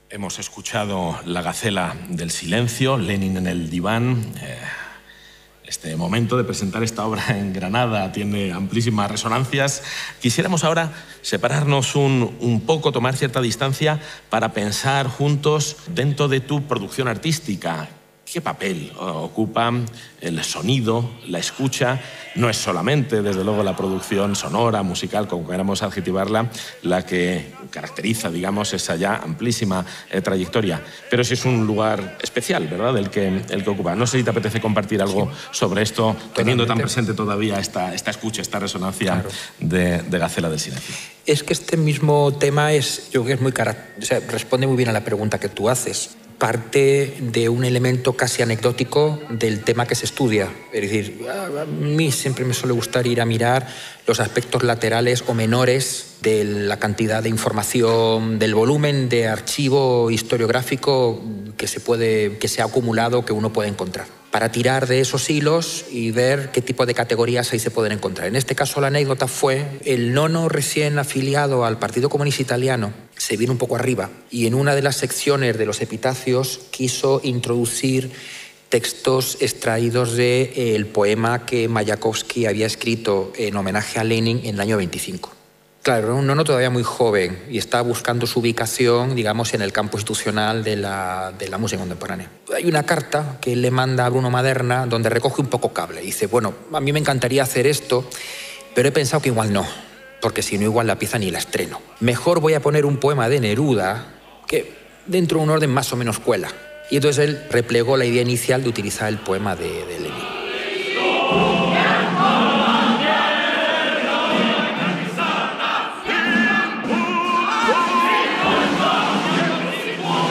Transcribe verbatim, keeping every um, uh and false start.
Hemos escuchado La Gacela del Silencio, Lenin en el diván. Eh, este momento de presentar esta obra en Granada tiene amplísimas resonancias. Quisiéramos ahora separarnos un, un poco, tomar cierta distancia para pensar juntos dentro de tu producción artística. ¿Qué papel ocupa el sonido, la escucha? No es solamente, desde luego, la producción sonora, musical, como queramos adjetivarla, la que caracteriza, digamos, esa ya amplísima eh, trayectoria. Pero sí es un lugar especial, ¿verdad?, el que, el que ocupa. No sé si te apetece compartir algo sí. sobre esto, Totalmente. teniendo tan presente todavía esta, esta escucha, esta resonancia claro. de, de Gacela del Silencio. Es que este mismo tema es, yo creo que es muy o sea, responde muy bien a la pregunta que tú haces. Parte de un elemento casi anecdótico del tema que se estudia. Es decir, a mí siempre me suele gustar ir a mirar los aspectos laterales o menores de la cantidad de información, del volumen de archivo historiográfico que se, puede, que se ha acumulado, que uno puede encontrar, para tirar de esos hilos y ver qué tipo de categorías ahí se pueden encontrar. En este caso, la anécdota fue el nono recién afiliado al Partido Comunista Italiano, se vino un poco arriba y en una de las secciones de los epitafios quiso introducir textos extraídos del de, eh, poema que Mayakovsky había escrito en homenaje a Lenin en el año veinticinco. Claro, era un nono todavía muy joven y estaba buscando su ubicación, digamos, en el campo institucional de la, de la música contemporánea. Hay una carta que él le manda a Bruno Maderna donde recoge un poco cable. Dice, bueno, a mí me encantaría hacer esto, pero he pensado que igual no, porque si no, igual la pieza ni la estreno. Mejor voy a poner un poema de Neruda que dentro de un orden más o menos cuela. Y entonces él replegó la idea inicial de utilizar el poema de, de Lenin.